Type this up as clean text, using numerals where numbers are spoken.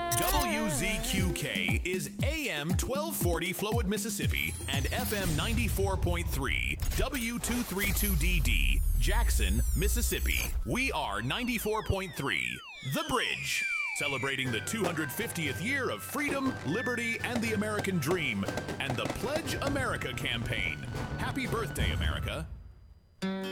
WZQK is AM 1240 Flowood, Mississippi, and FM 94.3 W232DD Jackson, Mississippi. We are 94.3 The Bridge, celebrating the 250th year of freedom, liberty, and the American dream, and the Pledge America campaign. Happy birthday, America.